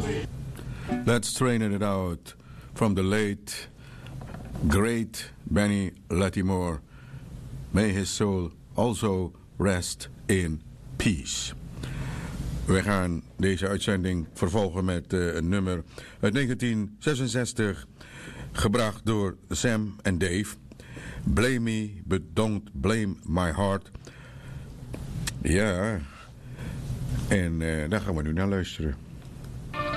Let's Train It Out from the late, great Benny Latimore. May his soul also rest in peace. We gaan deze uitzending vervolgen met een nummer uit 1966, gebracht door Sam en Dave. Blame me, but don't blame my heart. Ja, en daar gaan we nu naar luisteren.